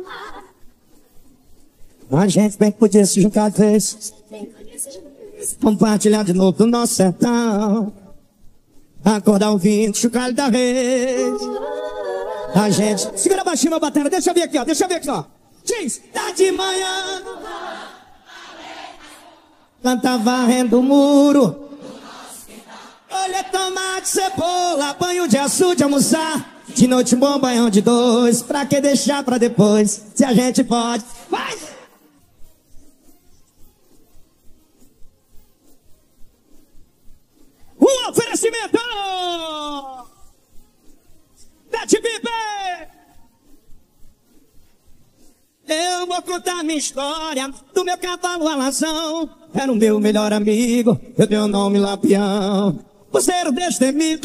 A gente bem podia se juntar de vez, compartilhar de novo do nosso sertão, acordar ouvindo chocalho da vez. A gente... Segura baixinho, meu batera, deixa eu ver aqui, ó, deixa eu ver aqui, ó. Diz, tá de manhã, canta varrendo o muro, olha tomate, cebola, banho de açúcar, almoçar. De noite um bom banhão de dois, pra que deixar pra depois, se a gente pode. Vai! Um oferecimento da TBB. Eu vou contar minha história do meu cavalo alazão. Era o meu melhor amigo, eu dei o nome Lampião. Você era o destemido.